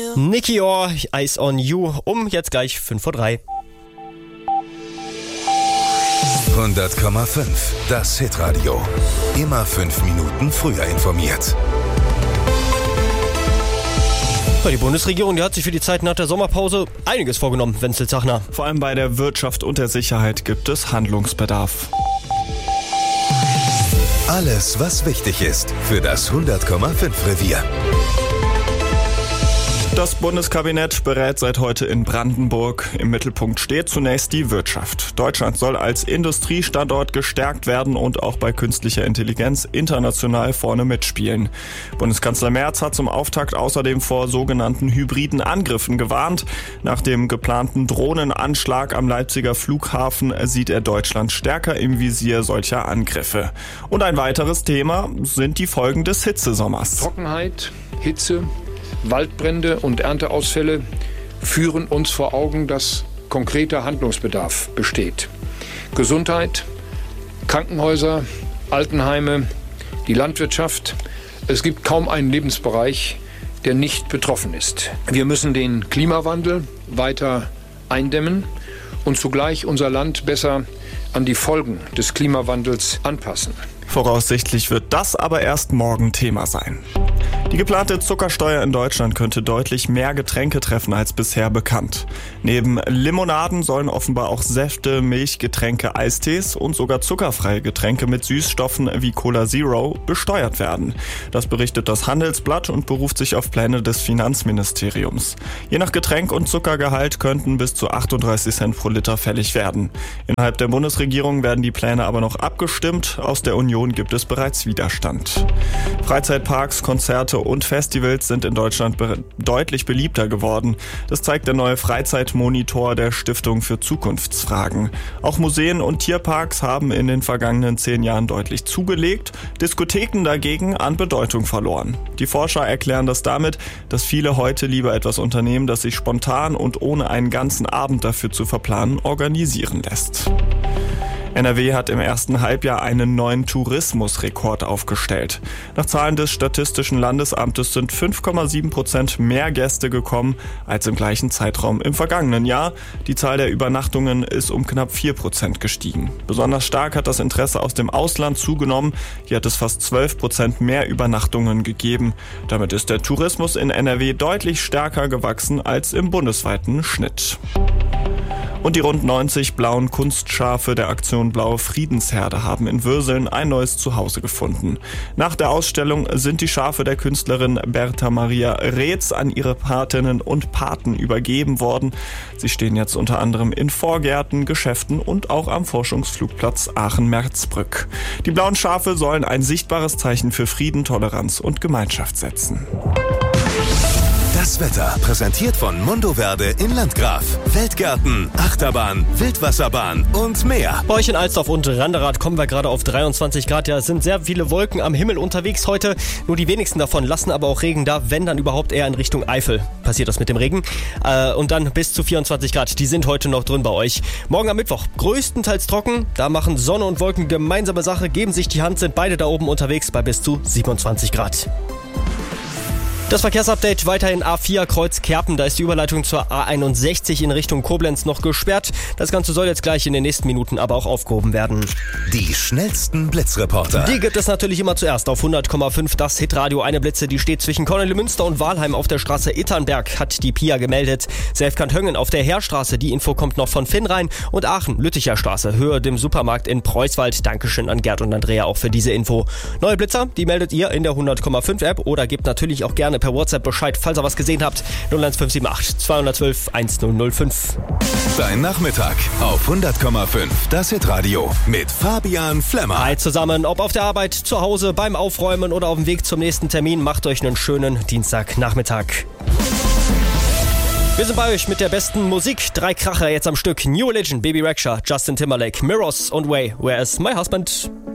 Nicky Orr, Eyes on You, jetzt gleich 5:03 Uhr. 100,5, das Hitradio. Immer 5 Minuten früher informiert. Die Bundesregierung, die hat sich für die Zeit nach der Sommerpause einiges vorgenommen, Wenzel Zachner. Vor allem bei der Wirtschaft und der Sicherheit gibt es Handlungsbedarf. Alles, was wichtig ist für das 100,5 Revier. Das Bundeskabinett berät seit heute in Brandenburg. Im Mittelpunkt steht zunächst die Wirtschaft. Deutschland soll als Industriestandort gestärkt werden und auch bei künstlicher Intelligenz international vorne mitspielen. Bundeskanzler Merz hat zum Auftakt außerdem vor sogenannten hybriden Angriffen gewarnt. Nach dem geplanten Drohnenanschlag am Leipziger Flughafen sieht er Deutschland stärker im Visier solcher Angriffe. Und ein weiteres Thema sind die Folgen des Hitzesommers. Trockenheit, Hitze, Waldbrände und Ernteausfälle führen uns vor Augen, dass konkreter Handlungsbedarf besteht. Gesundheit, Krankenhäuser, Altenheime, die Landwirtschaft. Es gibt kaum einen Lebensbereich, der nicht betroffen ist. Wir müssen den Klimawandel weiter eindämmen und zugleich unser Land besser an die Folgen des Klimawandels anpassen. Voraussichtlich wird das aber erst morgen Thema sein. Die geplante Zuckersteuer in Deutschland könnte deutlich mehr Getränke treffen als bisher bekannt. Neben Limonaden sollen offenbar auch Säfte, Milchgetränke, Eistees und sogar zuckerfreie Getränke mit Süßstoffen wie Cola Zero besteuert werden. Das berichtet das Handelsblatt und beruft sich auf Pläne des Finanzministeriums. Je nach Getränk und Zuckergehalt könnten bis zu 38 Cent pro Liter fällig werden. Innerhalb der Bundesregierung werden die Pläne aber noch abgestimmt. Aus der Union gibt es bereits Widerstand. Freizeitparks, Konzerte und Festivals sind in Deutschland deutlich beliebter geworden. Das zeigt der neue Freizeitmonitor der Stiftung für Zukunftsfragen. Auch Museen und Tierparks haben in den vergangenen 10 Jahren deutlich zugelegt, Diskotheken dagegen an Bedeutung verloren. Die Forscher erklären das damit, dass viele heute lieber etwas unternehmen, das sich spontan und ohne einen ganzen Abend dafür zu verplanen organisieren lässt. NRW hat im ersten Halbjahr einen neuen Tourismusrekord aufgestellt. Nach Zahlen des Statistischen Landesamtes sind 5,7% mehr Gäste gekommen als im gleichen Zeitraum im vergangenen Jahr. Die Zahl der Übernachtungen ist um knapp 4% gestiegen. Besonders stark hat das Interesse aus dem Ausland zugenommen. Hier hat es fast 12% mehr Übernachtungen gegeben. Damit ist der Tourismus in NRW deutlich stärker gewachsen als im bundesweiten Schnitt. Und die rund 90 blauen Kunstschafe der Aktion Blaue Friedensherde haben in Würseln ein neues Zuhause gefunden. Nach der Ausstellung sind die Schafe der Künstlerin Bertha Maria Reetz an ihre Patinnen und Paten übergeben worden. Sie stehen jetzt unter anderem in Vorgärten, Geschäften und auch am Forschungsflugplatz Aachen-Merzbrück. Die blauen Schafe sollen ein sichtbares Zeichen für Frieden, Toleranz und Gemeinschaft setzen. Das Wetter präsentiert von Mundo Verde in Landgraf. Weltgärten, Achterbahn, Wildwasserbahn und mehr. Bei euch in Alsdorf und Randerath kommen wir gerade auf 23 Grad. Ja, es sind sehr viele Wolken am Himmel unterwegs heute. Nur die wenigsten davon lassen aber auch Regen da, wenn dann überhaupt eher in Richtung Eifel passiert das mit dem Regen. Und dann bis zu 24 Grad, die sind heute noch drin bei euch. Morgen am Mittwoch größtenteils trocken. Da machen Sonne und Wolken gemeinsame Sache, geben sich die Hand, sind beide da oben unterwegs bei bis zu 27 Grad. Das Verkehrsupdate weiterhin A4 Kreuz Kerpen. Da ist die Überleitung zur A61 in Richtung Koblenz noch gesperrt. Das Ganze soll jetzt gleich in den nächsten Minuten aber auch aufgehoben werden. Die schnellsten Blitzreporter. Die gibt es natürlich immer zuerst auf 100,5. Das Hitradio Eine Blitze, die steht zwischen Kornelimünster und Walheim auf der Straße Itternberg, hat die Pia gemeldet. Selfkant-Höngen auf der Heerstraße, die Info kommt noch von Finnrhein. Und Aachen-Lütticher Straße, Höhe dem Supermarkt in Preußwald. Dankeschön an Gerd und Andrea auch für diese Info. Neue Blitzer, die meldet ihr in der 100,5 App oder gebt natürlich auch gerne per WhatsApp Bescheid, falls ihr was gesehen habt. 01578 212 1005. Dein Nachmittag auf 100,5. Das Hitradio mit Fabian Flemmer. Hi zusammen, ob auf der Arbeit, zu Hause, beim Aufräumen oder auf dem Weg zum nächsten Termin, macht euch einen schönen Dienstagnachmittag. Wir sind bei euch mit der besten Musik. 3 Kracher jetzt am Stück. New Religion, Baby Rexha, Justin Timberlake, Mirrors und Way, Where is my husband?